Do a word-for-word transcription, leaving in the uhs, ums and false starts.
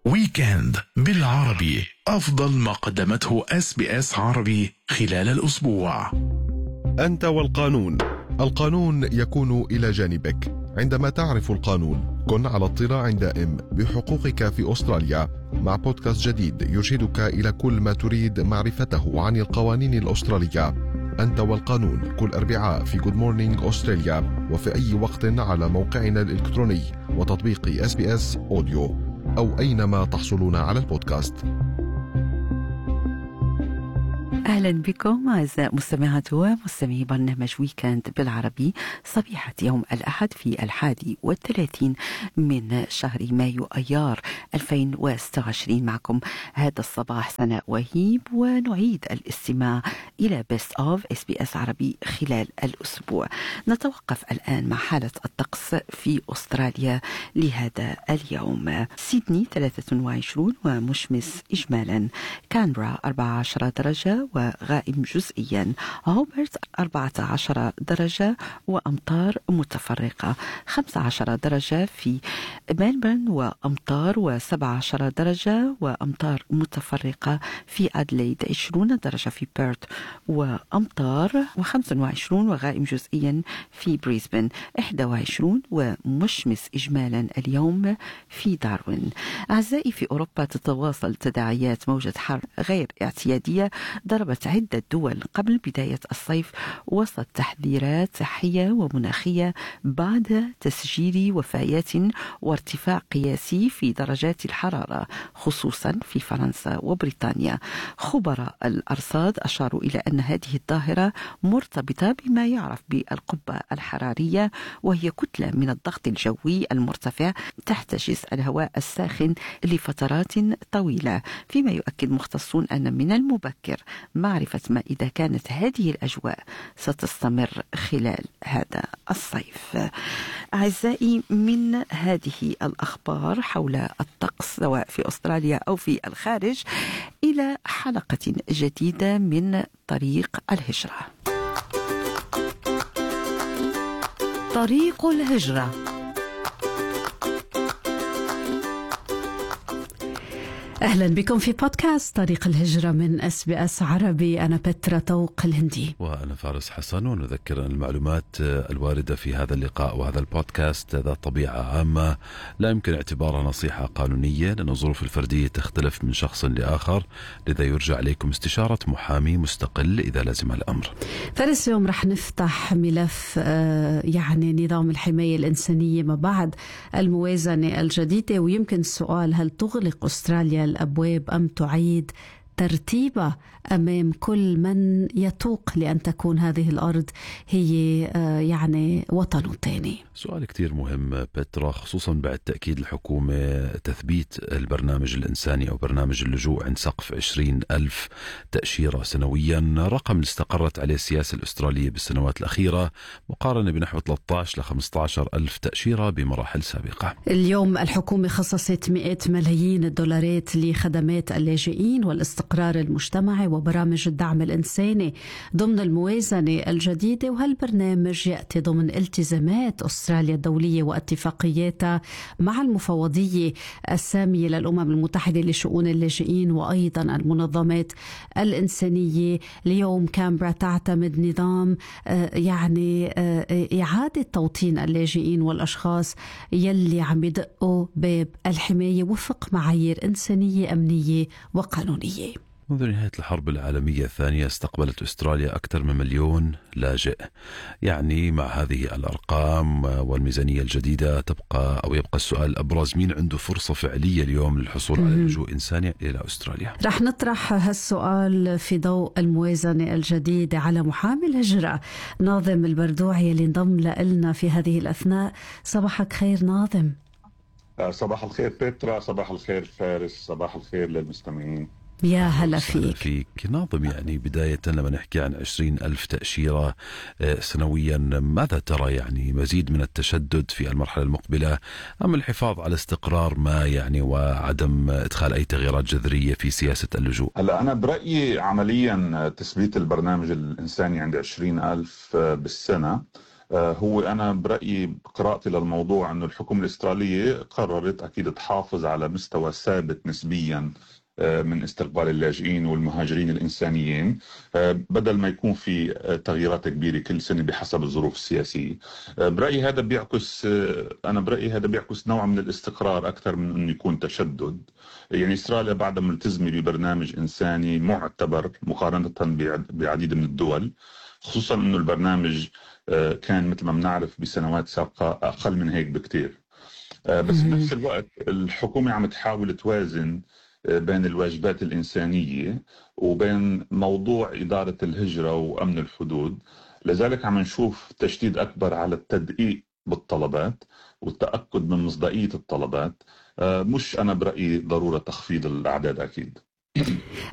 ويكند بالعربي، أفضل ما قدمته إس بي إس عربي خلال الأسبوع. أنت والقانون. القانون يكون إلى جانبك. عندما تعرف القانون كن على اطلاع دائم بحقوقك في أستراليا، مع بودكاست جديد يرشدك إلى كل ما تريد معرفته عن القوانين الأسترالية. أنت والقانون كل أربعاء في Good Morning أستراليا، وفي أي وقت على موقعنا الإلكتروني وتطبيق إس بي إس أوديو، أو أينما تحصلون على البودكاست. أهلا بكم أعزائي مستمعات ومستمعي برنامج ويكند بالعربي، صبيحة يوم الأحد في الحادي والثلاثين من شهر مايو أيار ألفين وستة وعشرين. معكم هذا الصباح سناء وهيب، ونعيد الاستماع إلى بيست أوف إس بي إس عربي خلال الأسبوع. نتوقف الآن مع حالة الطقس في أستراليا لهذا اليوم. سيدني ثلاثة وعشرين ومشمس إجمالا، كانبرا أربعة عشر درجة وغائم جزئيا، هوبرت أربعة عشر درجة وأمطار متفرقة، خمسة عشر درجة في ملبورن وأمطار، وسبعة عشر درجة وأمطار متفرقة في أدليد، عشرين درجة في بيرث وأمطار، وخمسة وعشرين وغائم جزئيا في بريسبن، واحد وعشرين ومشمس إجمالا اليوم في داروين. أعزائي، في أوروبا تتواصل تداعيات موجة حر غير اعتيادية ضربت عدة دول قبل بداية الصيف، وسط تحذيرات صحية ومناخية بعد تسجيل وفيات وارتفاع قياسي في درجات الحرارة، خصوصا في فرنسا وبريطانيا. خبراء الأرصاد أشاروا إلى أن هذه الظاهرة مرتبطة بما يعرف بالقبة الحرارية، وهي كتلة من الضغط الجوي المرتفع تحتجز الهواء الساخن لفترات طويلة، فيما يؤكد مختصون أن من المبكر معرفة ما إذا كانت هذه الأجواء ستستمر خلال هذا الصيف. أعزائي، من هذه الأخبار حول الطقس سواء في أستراليا أو في الخارج، إلى حلقة جديدة من طريق الهجرة. طريق الهجرة. أهلا بكم في بودكاست طريق الهجرة من إس بي إس عربي. أنا بترا طوق الهندي وأنا فارس حسن، ونذكر أن المعلومات الواردة في هذا اللقاء وهذا البودكاست ذات طبيعة عامة، لا يمكن اعتبارها نصيحة قانونية، لأن الظروف الفردية تختلف من شخص لآخر، لذا يرجى عليكم استشارة محامي مستقل إذا لزم الأمر. فارس، اليوم رح نفتح ملف يعني نظام الحماية الإنسانية ما بعد الموازنة الجديدة، ويمكن السؤال: هل تغلق أستراليا الأبواب أم تعيد ترتيبها أمام كل من يتوق لأن تكون هذه الأرض هي يعني وطنه الثاني؟ سؤال كتير مهم بترا، خصوصا بعد تأكيد الحكومة تثبيت البرنامج الإنساني أو برنامج اللجوء عند سقف عشرين ألف تأشيرة سنويا، رقم اللي استقرت عليه السياسة الأسترالية بالسنوات الأخيرة، مقارنة بنحو ثلاثة عشر لخمسة عشر ألف تأشيرة بمراحل سابقة. اليوم الحكومة خصصت مئات ملايين الدولارات لخدمات اللاجئين والاستقرار المجتمعي وبرامج الدعم الإنساني ضمن الموازنة الجديدة، وهالبرنامج يأتي ضمن التزامات أستراليا الدولية واتفاقياتها مع المفوضية السامية للأمم المتحدة لشؤون اللاجئين وأيضا المنظمات الإنسانية. اليوم كامبرا تعتمد نظام يعني إعادة توطين اللاجئين والأشخاص يلي عم يدقوا باب الحماية وفق معايير إنسانية أمنية وقانونية. منذ نهاية الحرب العالمية الثانية استقبلت أستراليا أكثر من مليون لاجئ. يعني مع هذه الأرقام والميزانية الجديدة تبقى أو يبقى السؤال الأبرز: مين عنده فرصة فعلية اليوم للحصول على لجوء إنساني إلى أستراليا؟ رح نطرح هالسؤال في ضوء الموازنة الجديدة على محامي الهجرة ناظم البردوعي اللي انضم لنا في هذه الأثناء. صباحك خير ناظم. صباح الخير بيترا، صباح الخير فارس، صباح الخير للمستمعين. يا هلا فيك. فيك ناظم. يعني بداية لما نحكي عن عشرين ألف تأشيرة سنويا، ماذا ترى؟ يعني مزيد من التشدد في المرحلة المقبلة أم الحفاظ على استقرار ما يعني وعدم إدخال أي تغييرات جذرية في سياسة اللجوء؟ هلا أنا برأيي عمليا تثبيت البرنامج الإنساني عند عشرين ألف بالسنة هو أنا برأيي بقراءتي للموضوع أنه الحكومة الأسترالية قررت أكيد تحافظ على مستوى ثابت نسبيا من استقبال اللاجئين والمهاجرين الإنسانيين، بدل ما يكون في تغييرات كبيرة كل سنة بحسب الظروف السياسية. برأيي هذا بيعكس أنا برأيي هذا بيعكس نوع من الاستقرار أكثر من أنه يكون تشدد. يعني استراليا بعدها ملتزمة ببرنامج إنساني معتبر مقارنة بعديد من الدول، خصوصا أنه البرنامج كان مثل ما بنعرف بسنوات سابقة أقل من هيك بكتير. بس بنفس الوقت الحكومة عم تحاول توازن بين الواجبات الإنسانية وبين موضوع إدارة الهجرة وأمن الحدود. لذلك عم نشوف تشديد أكبر على التدقيق بالطلبات والتأكد من مصداقية الطلبات، مش أنا برأيي ضرورة تخفيض الأعداد أكيد.